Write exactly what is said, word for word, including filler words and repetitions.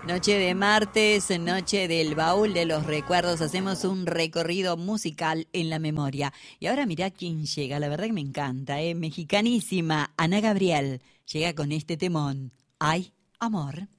Noche de martes, noche del baúl de los recuerdos. Hacemos un recorrido musical en la memoria. Y ahora mirá quién llega, la verdad que me encanta, ¿eh? Mexicanísima, Ana Gabriel. Llega con este temón. ¡Ay, amor!